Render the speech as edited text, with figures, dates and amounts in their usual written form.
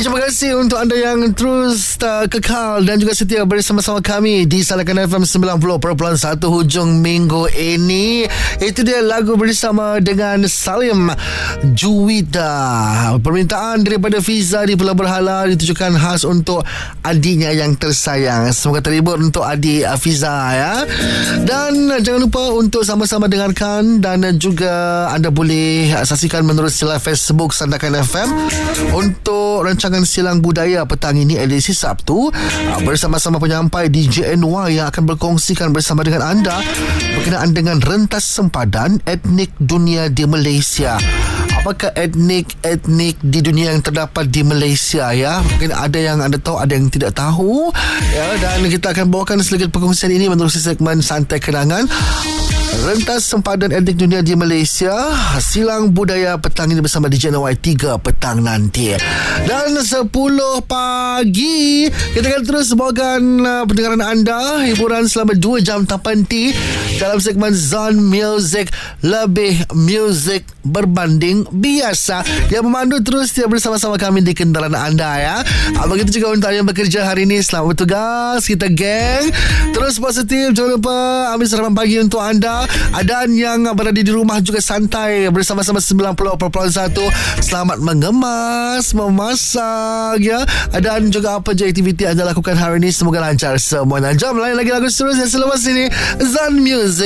terima kasih untuk anda yang terus kekal dan juga setia bersama-sama kami di Salakan FM 90.1 hujung minggu ini. Itu dia lagu bersama dengan Salim Juwita. Permintaan daripada Fiza di Pulau Berhala ditujukan khas untuk adiknya yang tersayang. Semoga terhibur untuk adik Fiza ya. Dan jangan lupa untuk sama-sama dengarkan dan juga anda boleh saksikan menerusi live Facebook Sandakan FM untuk rancangan Silang Budaya petang ini edisi Sabtu bersama-sama penyampai DJ NY yang akan berkongsikan bersama dengan anda berkenaan dengan rentas sempadan etnik dunia di Malaysia. Apakah etnik di dunia yang terdapat di Malaysia ya? Mungkin ada yang anda tahu, ada yang tidak tahu ya, dan kita akan bawakan sedikit perkongsian ini menerusi segmen Santai Kenangan rentas sempadan etnik dunia di Malaysia, Silang Budaya petang ini bersama DJ NY 3 petang nanti. Dan 10 pagi kita akan terus bawakan pendengaran anda hiburan selama 2 jam tanpa henti dalam segmen Zone Music, lebih muzik berbanding biasa yang memandu terus tiap bersama-sama kami di kendaraan anda ya. Begitu juga untuk yang bekerja hari ini, selamat bertugas kita geng. Terus positif, jangan lupa ambil sarapan pagi untuk anda. Dan yang berada di rumah juga santai bersama-sama 90.1. Selamat mengemas, memasak ya. Dan juga apa je aktiviti anda lakukan hari ini, semoga lancar semuanya. Jom lain lagi lagu seterusnya selepas ini Zone Music.